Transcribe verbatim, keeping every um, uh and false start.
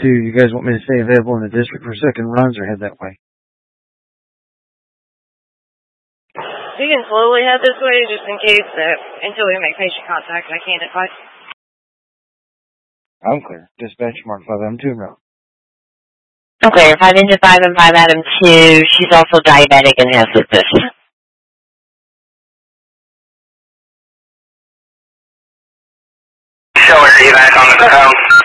two. You guys want me to stay available in the district for second runs or head that way? You can slowly head this way just in case that until we make patient contact, I can't advise. I'm clear. Dispatch Mark five Adam two route. Okay, five into five and five Adam two. She's also diabetic and has lupus. Show her evac on the ground.